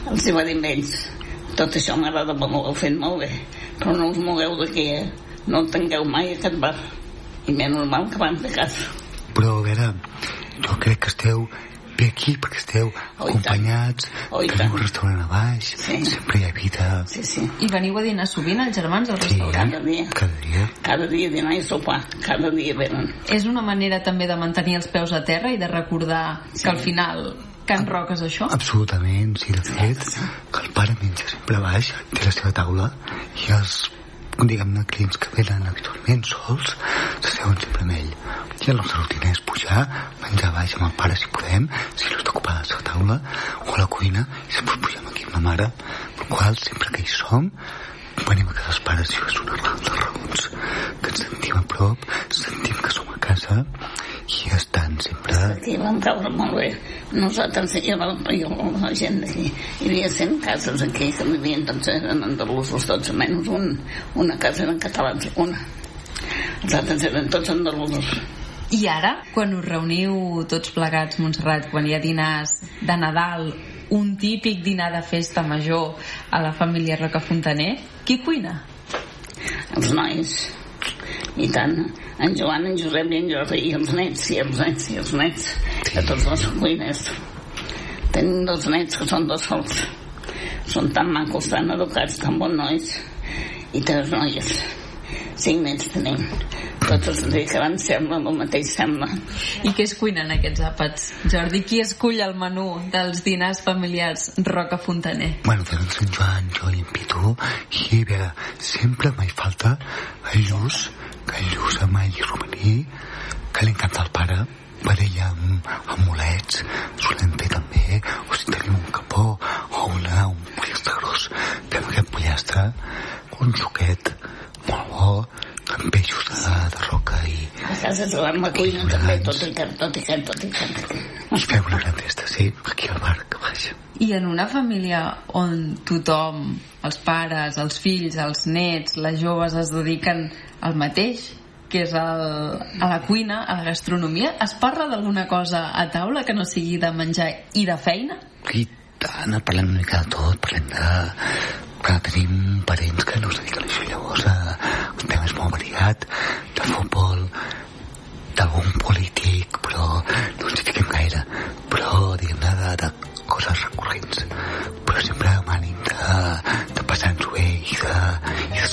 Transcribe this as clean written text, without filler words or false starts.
Els hi va dir amb ells: tot això m'agrada molt, ho heu fet molt bé, però no us mogueu d'aquí, no el tanqueu mai aquest bar. I més normal que van fer cas. Però a veure, jo crec que esteu bé aquí perquè esteu acompanyats, teniu un restaurant a baix, sempre hi ha vida. Sí. I veniu a dinar sovint els germans al restaurant? Cada dia dinar i sopar, cada dia venen. És una manera també de mantenir els peus a terra i de recordar que al final Can Roc és això? Absolutament, sí, de fet, que el pare menja sempre a baix, té la seva taula, i els, diguem-ne, clients que venen habitualment sols s'asseuen sempre amb ell. I la nostra rutina és pujar, menjar a baix amb el pare si podem, si no està ocupada la seva taula, o a la cuina, i després pugem aquí amb la mare, per qual sempre que hi som venim a casa dels pares, i és una de les raons que ens sentim a prop, sentim que som a casa i estan sempre... Aquí vam caure molt bé. Nosaltres, la gent d'aquí, hi havia 100 cases aquí que vivien, tots eren andalusos, tots menys una casa eren catalans, una. Els altres eren tots andalusos. I ara, quan us reuniu tots plegats, Montserrat, quan hi ha dinars de Nadal, un típic dinar de festa major a la família Rocafontaner, qui cuina? Els nois. I tant, en Joan, en Josep i en Jordi, i els nets, que tots dos cuiners. Tenim 2 nets que són 2 sols. Són tan macos, tan educats, tan bons nois. I 3 noies. 5 nets tenim. Tots els dedicaran, sembla, el mateix sembla. I què es cuinen aquests àpats? Jordi, qui escull el menú dels dinars familiars Rocafontaner? Bueno, tenen Sant Joan, jo i en Pitu, i a veure, sempre mai falta el Lluç, que el Lluç amb ell i romaní, que li encanta el pare, per ella amb amulets, solem fer també, o si tenim un capó, o un pollastre gros, fem aquest pollastre, un suquet molt bo, amb peixos de roca i... A casa de la cuina també, tot i que. I fem una gran festa, sí, aquí al bar que baix. I en una família on tothom, els pares, els fills, els nets, les joves es dediquen al mateix, que és a la cuina, a la gastronomia, es parla d'alguna cosa a taula que no sigui de menjar i de feina? I tant, parlem una mica de tot, parlem de... que tenim parents que no es dediquen a això, llavors el tema és molt variat, de futbol, d'algun polític, però no ens hi fiquem gaire, però diguem-ne de coses recurrents, però sempre amb ànim de passar-nos-ho bé i de